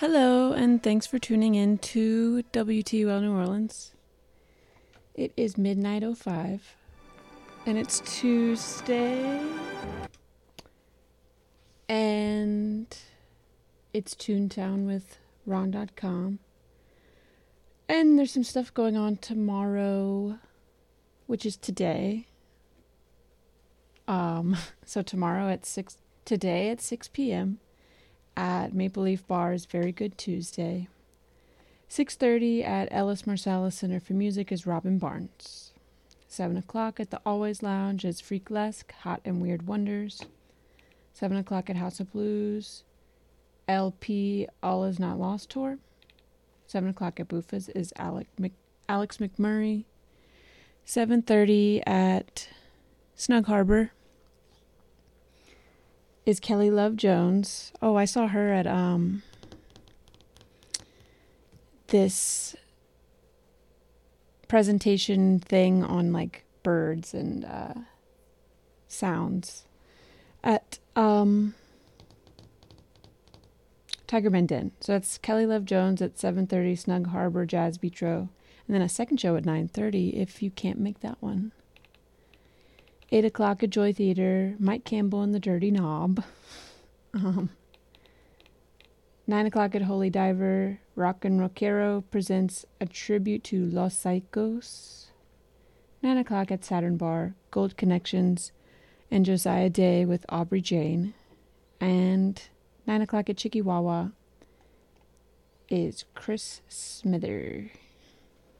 Hello, and thanks for tuning in to WTUL New Orleans. It is midnight 05, and it's Tuesday, and it's Toontown with Ron.com. And there's some stuff going on tomorrow, which is today. So tomorrow at 6, today at 6 p.m. at Maple Leaf Bar's Very Good Tuesday. 6:30 at Ellis Marsalis Center for Music is Robin Barnes. 7 o'clock at the Always Lounge is Freaklesque, Hot and Weird Wonders. 7 o'clock at House of Blues, LP All Is Not Lost Tour. 7 o'clock at Buffa's is Alex McMurray. 7:30 at Snug Harbor is Kelly Love Jones. Oh, I saw her at this presentation thing on like birds and sounds at Tigerman Den. So that's Kelly Love Jones at 7:30, Snug Harbor Jazz Bistro, and then a second show at 9:30 if you can't make that one. 8 o'clock at Joy Theater, Mike Campbell and the Dirty Knob. 9 o'clock at Holy Diver, Rock and Rockero presents a tribute to Los Psychos. 9 o'clock at Saturn Bar, Gold Connections and Josiah Day with Aubrey Jane. And 9 o'clock at Chicky Wawa is Chris Smither.